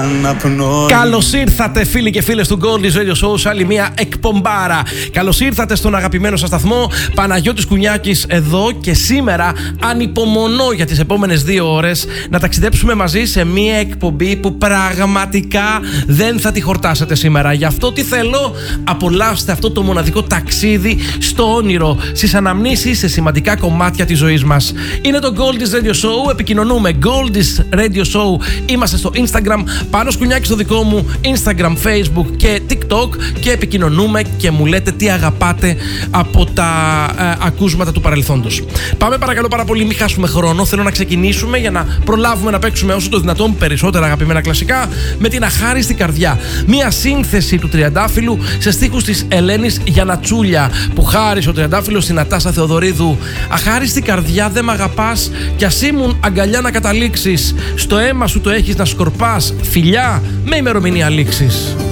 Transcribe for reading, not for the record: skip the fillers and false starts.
Καλώς ήρθατε φίλοι και φίλες του Goldie's Radio Show σε άλλη μια εκπομπάρα. Καλώς ήρθατε στον αγαπημένο σας σταθμό. Παναγιώτης Κουνιάκης εδώ και σήμερα ανυπομονώ για τις επόμενες 2 ώρες να ταξιδέψουμε μαζί σε μια εκπομπή που πραγματικά δεν θα τη χορτάσετε σήμερα. Γι' αυτό τι θέλω, απολαύστε αυτό το μοναδικό ταξίδι στο όνειρο, στις αναμνήσεις, σε σημαντικά κομμάτια της ζωής μας. Είναι το Goldie's Radio Show, επικοινωνούμε Goldie's Radio Show, είμαστε στο Instagram, Πάνος Κουνιάκης στο δικό μου Instagram, Facebook και TikTok και επικοινωνούμε και μου λέτε τι αγαπάτε από τα ακούσματα του παρελθόντος. Πάμε παρακαλώ πάρα πολύ, μην χάσουμε χρόνο. Θέλω να ξεκινήσουμε για να προλάβουμε να παίξουμε όσο το δυνατόν περισσότερα αγαπημένα κλασικά με την Αχάριστη Καρδιά. Μια σύνθεση του Τριαντάφυλλου σε στίχους της Ελένης Γιαννατσούλια που χάρισε ο Τριαντάφυλλος στην Νατάσα Θεοδωρίδου. Αχάριστη καρδιά, δεν μ' αγαπάς κι ας ήμουν αγκαλιά να καταλήξεις. Στο αίμα σου το έχεις να σκορπάς. Φιλιά με ημερομηνία λήξης.